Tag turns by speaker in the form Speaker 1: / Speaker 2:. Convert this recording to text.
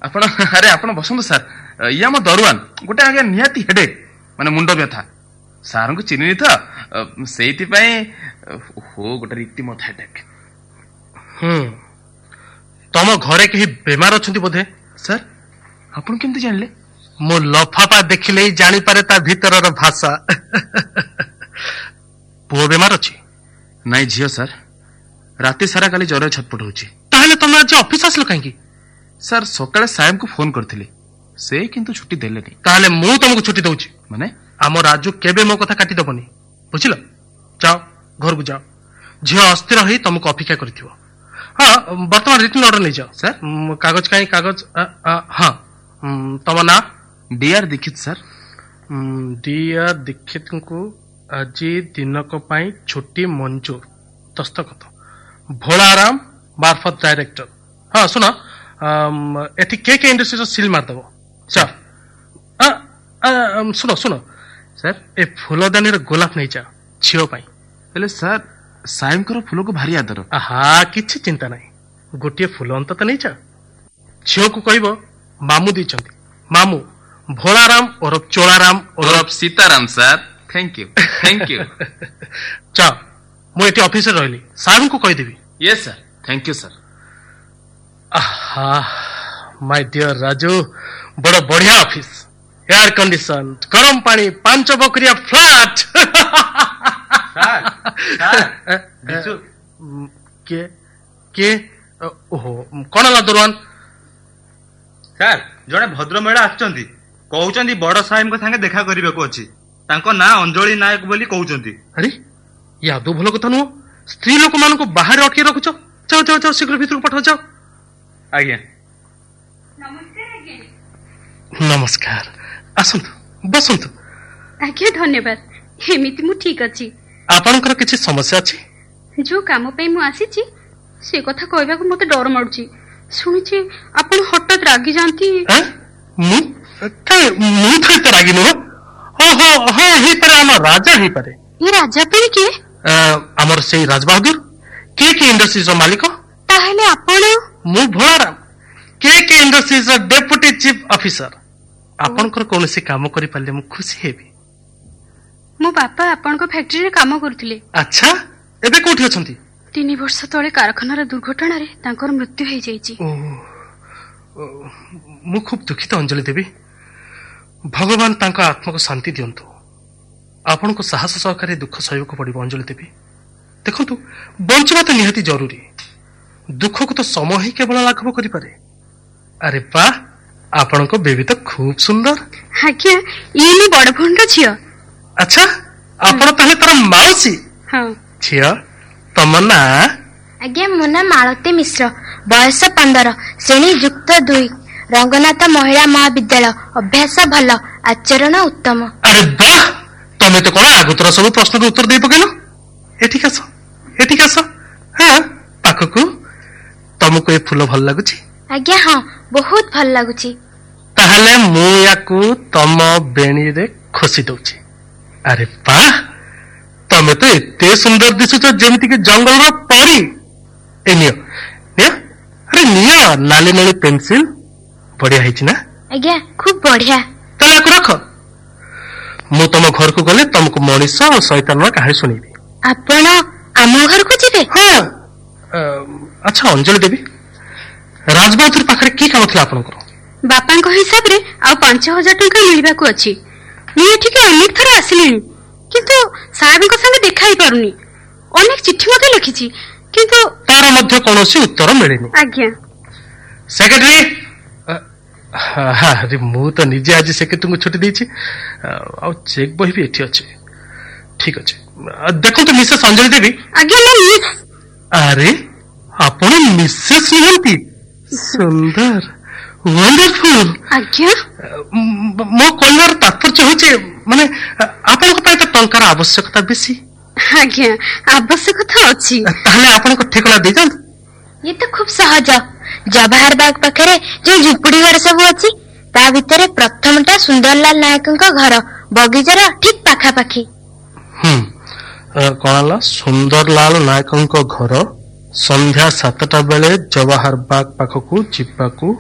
Speaker 1: ଆପଣ अरे ଆପଣ ବସନ୍ତୁ ସାର୍ ଇଏ ଆମ ଦରୁଆନ ଗୋଟେ ଆଜ୍ଞା ନିହାତି ହେଡେକ୍ ମାନେ ମୁଣ୍ଡ ବ୍ୟଥା ସାରଙ୍କୁ ଚିହ୍ନିନି ତ ସେଇଥିପାଇଁ ହୋ ଗୋଟେ ରୀତିମତ ହେଡେକ୍
Speaker 2: ତମ ଘରେ କେହି ବେମାର ଅଛନ୍ତି ବୋଧେ
Speaker 1: ସାର୍ ଆପଣ କେମିତି ଜାଣିଲେ
Speaker 2: ମୁଁ ଲଫାପା ଦେଖିଲେ ହିଁ ଜାଣିପାରେ ତା ଭିତରର ଭାଷା ପୁଅ ବେମାର ଅଛି
Speaker 1: ନାଇଁ ଝିଅ ସାର୍ ରାତି ସାରା କାଲି ଜ୍ୱର ଛଟପଟ ହଉଛି
Speaker 2: ତାହେଲେ ତମେ ଆଜି ଅଫିସ ଆସିଲ କାହିଁକି
Speaker 1: ସାର୍ ସକାଳେ ସାହେବଙ୍କୁ ଫୋନ କରିଥିଲି ସେ କିନ୍ତୁ ଛୁଟି ଦେଲେନି
Speaker 2: ତାହେଲେ ମୁଁ ତମକୁ ଛୁଟି ଦଉଛି
Speaker 1: ମାନେ
Speaker 2: ଆମ ରାଜୁ କେବେ ମୋ କଥା କାଟିଦବନି ବୁଝିଲ ଯାଅ ଘରକୁ ଯାଅ ଝିଅ ଅସ୍ଥିର ହେଇ ତମକୁ ଅପେକ୍ଷା କରିଥିବ ହଁ ବର୍ତ୍ତମାନ ରିଟର୍ନ ଅର୍ଡର ନେଇଯାଅ
Speaker 1: ସାର୍
Speaker 2: କାଗଜ କାହିଁ କାଗଜ ହଁ ତମ ନାଁ
Speaker 1: ଡିଆର୍ ଦୀକ୍ଷିତ ସାର୍
Speaker 2: ଡିଆର୍ ଦୀକ୍ଷିତଙ୍କୁ ଆଜି ଦିନକ ପାଇଁ ଛୁଟି ମଞ୍ଜୁର ଦସ୍ତଖତ ଭୋଳାରାମ ମାର୍ଫତ ଡାଇରେକ୍ଟର ହଁ ଶୁଣ ଏଠି କେ ଇଣ୍ଡଷ୍ଟ୍ରିର ସିଲ୍ ମାରିଦବ ଶୁଣ ଶୁଣ
Speaker 1: ସାର୍
Speaker 2: ଏ ଫୁଲଦାନୀର ଗୋଲାପ ନେଇଯାଅ ଝିଅ ପାଇଁ
Speaker 1: ହେଲେ ସାର୍ ସାହେବଙ୍କର ଫୁଲକୁ ଭାରି ଆଦର
Speaker 2: କିଛି ଚିନ୍ତା ନାହିଁ ଗୋଟିଏ ଫୁଲ ଅନ୍ତତ ନେଇଯାଅ ଝିଅକୁ କହିବ ମାମୁ ଦେଇଛନ୍ତି ମାମୁ ଭୋଳାରାମ ଓରଫ ଚୋଳାରାମ
Speaker 1: ଓରଫ ସୀତାରାମ ସାର୍ ଥ୍ୟାଙ୍କ ୟୁ
Speaker 2: ଚା ମୁଁ ଏଠି ଅଫିସରେ ରହିଲି ସାର୍ଙ୍କୁ କହିଦେବି
Speaker 1: Yes sir thank you sir
Speaker 2: my deer Raju ବଡ ବଢିଆ ଅଫିସ ଏୟାର କଣ୍ଡିସନ ଗରମ ପାଣି 5 ବକରିଆ ଫ୍ଲାଟ ଓହୋ କଣ ହେଲା ଦରୁଆନ
Speaker 3: ସାର୍ ଜଣେ ଭଦ୍ର ମହିଳା ଆସିଛନ୍ତି କହୁଛନ୍ତି ବଡ ସାହେବଙ୍କ ସାଙ୍ଗେ ଦେଖା କରିବାକୁ ଅଛି ତାଙ୍କ ନାଁ ଅଞ୍ଜଳି ନାୟକ ବୋଲି କହୁଛନ୍ତି
Speaker 2: ଆରେ ୟାଦୁ ଭଲ କଥା ନୁହଁ ସ୍ତ୍ରୀ ଲୋକମାନଙ୍କୁ ବାହାରେ ଅଟକି ରଖୁଛ ଯାଅ ଯାଅ ଯାଅ ଶୀଘ୍ର ଭିତରକୁ ପଠାଅ ଯାଅ
Speaker 3: ଆଜ୍ଞା
Speaker 2: ନମସ୍କାର ଆସନ୍ତୁ ବସନ୍ତୁ
Speaker 4: ଆଜ୍ଞା ଧନ୍ୟବାଦ ଏମିତି ମୁଁ ଠିକ ଅଛି
Speaker 2: ଆପଣଙ୍କର କିଛି ସମସ୍ୟା ଅଛି
Speaker 4: ଯୋଉ କାମ ପାଇଁ ମୁଁ ଆସିଛି ସେ କଥା କହିବାକୁ ମତେ ଡର ମାଡୁଛି ଶୁଣିଛି ଆପଣ ହଠାତ୍ ରାଗି ଯାଆନ୍ତି
Speaker 2: ମୁଁ ତ ଏତେ ରାଗି ନୁହଁ ଓହୋ ହଁ ହେଇପାରେ ଆମ ରାଜା ହେଇପାରେ
Speaker 4: ଏ ରାଜା ପାଇଁ କିଏ
Speaker 2: ଆମର ସେଇ ରାଜବାହାଦୁର କେ ଇଣ୍ଡଷ୍ଟ୍ରିଜର ମାଲିକ
Speaker 4: ତାହେଲେ ଆପଣ
Speaker 2: ମୁଁ ଭୋଳାରାମ କେ ଇଣ୍ଡଷ୍ଟ୍ରିଜର ଡେପୁଟି ଚିଫ ଅଫିସର ଆପଣଙ୍କର କୌଣସି କାମ କରିପାରିଲେ ମୁଁ ଖୁସି ହେବି
Speaker 4: ମୋ ବାପା ଆପଣଙ୍କ ଫ୍ୟାକ୍ଟ୍ରିରେ କାମ କରୁଥିଲେ
Speaker 2: ଆଚ୍ଛା ଏବେ କୋଉଠି ଅଛନ୍ତି
Speaker 4: 3 ବର୍ଷ ତଳେ କାରଖାନାର ଦୁର୍ଘଟଣାରେ ତାଙ୍କର ମୃତ୍ୟୁ ହେଇଯାଇଛି
Speaker 2: ମୁଁ ଖୁବ ଦୁଃଖିତ ଅଞ୍ଜଳି ଦେବୀ ଭଗବାନ ତାଙ୍କ ଆତ୍ମାକୁ ଶାନ୍ତି ଦିଅନ୍ତୁ ଆପଣଙ୍କୁ ସାହସ ସହକାରେ ଦୁଃଖ ସହିବାକୁ ପଡିବ ଅଞ୍ଜଳି ଦେବୀ ଦେଖନ୍ତୁ ବଞ୍ଚିବା ତ ନିହାତି ଜରୁରୀ ଦୁଃଖକୁ ତ ସମୟ ହିଁ କେବଳ ଲାଘବ କରିପାରେ ଆରେ ବା ଆପଣଙ୍କ ବେବି ତ ଖୁବ ସୁନ୍ଦର
Speaker 4: ଆଜ୍ଞା ଇଏ ମୋ ବଡ ଭଉଣୀର ଝିଅ
Speaker 2: ଆଚ୍ଛା ଆପଣ ତାହେଲେ ତାର ମାଉସୀ ଝିଅ ତମ ନାଁ
Speaker 5: ଆଜ୍ଞା ମୋ ନାଁ ମାଳତୀ ମିଶ୍ର ବୟସ 15 ଶ୍ରେଣୀ ଯୁକ୍ତ 2 ରଙ୍ଗନାଥ ମହିଳା ମହାବିଦ୍ୟାଳୟ ଅଭ୍ୟାସ ଭଲ ଆଚରଣ ଉତ୍ତମ
Speaker 2: ଆରେ ବା ତମେ ତ କଣ ଆଗତୁରା ସବୁ ପ୍ରଶ୍ନର ଉତ୍ତର ଦେଇ ପକେଇଲ ଏଠିକି ଆସ ହଁ ପାଖକୁ ତମକୁ ଏ ଫୁଲ ଭଲ ଲାଗୁଛି
Speaker 5: ଆଜ୍ଞା ହଁ ବହୁତ ଭଲ ଲାଗୁଛି
Speaker 2: ତାହେଲେ ମୁଁ ୟାକୁ ତମ ବେଣୀରେ ଖୋସି ଦଉଛି ଆରେ ବା ତମେ ତ ଏତେ ସୁନ୍ଦର ଦିଶୁଛ ଯେମିତିକି ଜଙ୍ଗଲର ପରୀ ଏ ନିଅ ଆରେ ନିଅ ନାଲି ନାଲି ପେନ୍ସିଲ ବଢିଆ ହେଇଛି ନା
Speaker 5: ଆଜ୍ଞା ଖୁବ ବଢିଆ
Speaker 2: ତାହେଲେ ୟାକୁ ରଖ ମୁଁ ତମ ଘରକୁ ଗଲେ ତମକୁ ମଣିଷ ଓ ଶୈତାନର କାହାଣୀ ଶୁଣେଇବି
Speaker 5: ଆପଣ ଆମ ଘରକୁ ଯିବେ
Speaker 2: ହଁ ଆଚ୍ଛା ଅଞ୍ଜଳି ଦେବୀ ରାଜବାହାଦୁର ପାଖରେ କି କାମ ଥିଲା ଆପଣଙ୍କର
Speaker 4: ବାପାଙ୍କ ହିସାବରେ ଆଉ 5,000 ଟଙ୍କା ମିଳିବାକୁ ଅଛି ମୁଁ ଏଠିକି ଅନେକ ଥର ଆସିଲିଣି କିନ୍ତୁ ସାହେବଙ୍କ ସାଙ୍ଗେ ଦେଖା ହେଇପାରୁନି ଅନେକ ଚିଠି ମଧ୍ୟ ଲେଖିଛି କିନ୍ତୁ
Speaker 2: ତାର ମଧ୍ୟ କୌଣସି ଉତ୍ତର ମିଳିନି
Speaker 4: ଆଜ୍ଞା
Speaker 2: ସେକ୍ରେଟାରୀ ମୁଁ ତ ନିଜେ ଆଜି ସେକ୍ରେଟାରୀଙ୍କୁ ଛୁଟି ଦେଇଛି ଆଉ ଚେକ୍ ବହି ବି ଏଠି ଅଛି ଠିକ ଅଛି ଦେଖନ୍ତୁ ମିସେସ୍ ଅଞ୍ଜଳି ଦେବୀ
Speaker 4: ଆଜ୍ଞା ମିସ୍
Speaker 2: ଆରେ ଆପଣ ମିସେସ୍ ନୁହନ୍ତି ସୁନ୍ଦର ୱଣ୍ଡରଫୁଲ
Speaker 4: ଆଜ୍ଞା
Speaker 2: ମୋ କହିବାର ତାତ୍ପର୍ଯ୍ୟ ହଉଛି ମାନେ ଆପଣଙ୍କ ପାଇଁ ତ ଟଙ୍କାର ଆବଶ୍ୟକତା ବେଶୀ
Speaker 4: ଆଜ୍ଞା ଆବଶ୍ୟକତା ଅଛି
Speaker 2: ତାହେଲେ ଆପଣଙ୍କ ଠିକଣା ଦେଇଯାନ୍ତୁ
Speaker 5: ଇଏ ତ ଖୁବ ସହଜ ଜବାହାର ବାଗ ପାଖରେ ଯୋଉ ଝୁପୁଡି ଘର ସବୁ ଅଛି ତା ଭିତରେ ପ୍ରଥମଟା ସୁନ୍ଦରଲାଲ ନାୟକଙ୍କ ଘର ବଗିଚାର ଠିକ ପାଖାପାଖି
Speaker 2: କଣ ହେଲା ସୁନ୍ଦରଲାଲ ନାୟକଙ୍କ ଘର ସନ୍ଧ୍ୟା 7ଟା ବେଳେ ଜବାହାର ବାଗ ପାଖକୁ ଯିବାକୁ